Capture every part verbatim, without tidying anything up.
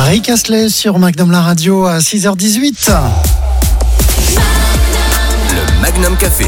Rick Astley sur Magnum la radio à six heures dix-huit. Le Magnum Café.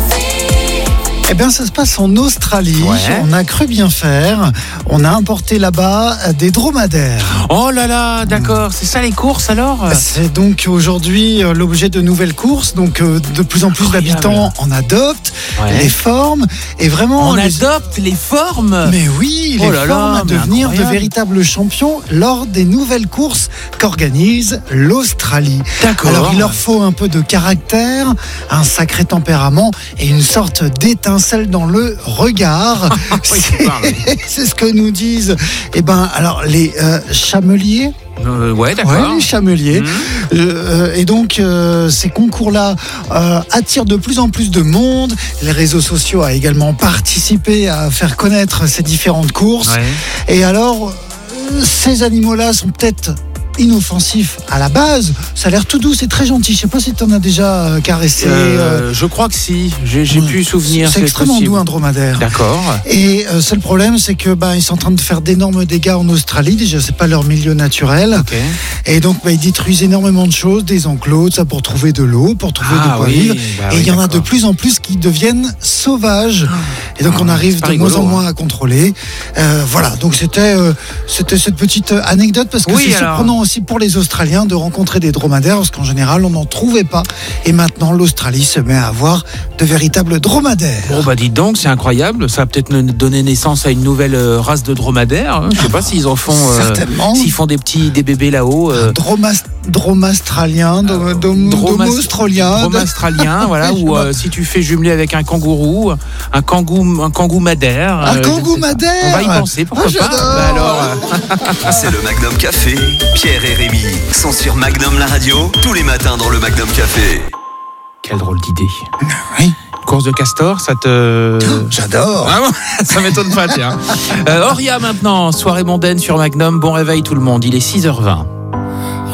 Eh bien, ça se passe en Australie. Ouais. On a cru bien faire. On a importé là-bas des dromadaires. Oh là là, d'accord. C'est ça les courses alors ? C'est donc aujourd'hui euh, l'objet de nouvelles courses. Donc, euh, de plus en plus Incroyable. d'habitants en adoptent, Ouais. les forment. Et vraiment, On les... adopte les formes. Mais oui, Oh les là là, forment à mais devenir de incroyable. véritables champions lors des nouvelles courses qu'organise l'Australie. D'accord. Alors, il leur faut un peu de caractère, un sacré tempérament et une sorte d'étincelle dans le regard. Oui, c'est pas vrai. c'est, c'est ce que nous disent eh ben, alors, les euh, chameliers. Euh, ouais, Ouais, d'accord. les chameliers. Mmh. Euh, et donc, euh, ces concours-là euh, attirent de plus en plus de monde. Les réseaux sociaux ont également participé à faire connaître ces différentes courses. Ouais. Et alors, euh, ces animaux-là sont peut-être inoffensifs à la base. Ça a l'air tout doux, c'est très gentil. Je sais pas si tu en as déjà euh, caressé. Euh, euh, je crois que si. J'ai, j'ai ouais. pu souvenir. C'est extrêmement possible. doux un dromadaire. D'accord. Et euh, seul problème, c'est que bah, ils sont en train de faire d'énormes dégâts en Australie. Déjà, c'est pas leur milieu naturel. Ok. Et donc, bah, ils détruisent énormément de choses, des enclos, ça pour trouver de l'eau, pour trouver Ah de quoi oui, vivre. bah et oui, il y en a de d'accord. plus en plus qui deviennent sauvages. Et donc, Ah, on arrive c'est pas de moins rigolo, en moins hein. à contrôler. Euh, voilà, donc c'était, euh, c'était cette petite anecdote parce que Oui, c'est alors. surprenant aussi pour les Australiens de rencontrer des dromadaires parce qu'en général, on n'en trouvait pas. Et maintenant, l'Australie se met à avoir de véritables dromadaires. Bon bah dites donc, c'est incroyable. Ça va peut-être nous donner naissance à une nouvelle euh, race de dromadaires. hein. Je sais pas s'ils en font. euh, Certainement. S'ils font des petits, des bébés là-haut. euh, Dromas, dromastralien, dom, dom, Dromas- domostralien. Drôme australien, voilà, Je ou sais euh, si tu fais jumeler avec un kangourou, un kangou, un kangou madère. Un euh, kangou je ne sais pas. madère. On va y penser, pourquoi Ah, pas. j'adore. Bah alors, euh, C'est le Magnum Café. Pierre et Rémi sont sur Magnum la radio tous les matins dans le Magnum Café. quelle drôle d'idée. Oui. Course de castor, ça te. J'adore. Vraiment, ça m'étonne pas, tiens. Euh, Oria maintenant, soirée mondaine sur Magnum. Bon réveil tout le monde, il est six heures vingt.